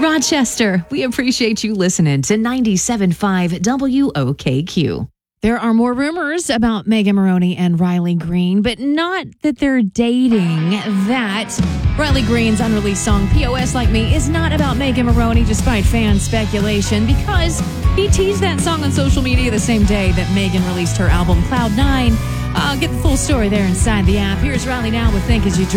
Rochester, we appreciate you listening to 97.5 WOKQ. There are more rumors about Megan Moroney and Riley Green, but not that they're dating. That Riley Green's unreleased song, POS Like Me, is not about Megan Moroney, despite fan speculation, because he teased that song on social media the same day that Megan released her album Cloud9. Get the full story there inside the app. Here's Riley now with Think As You Dream.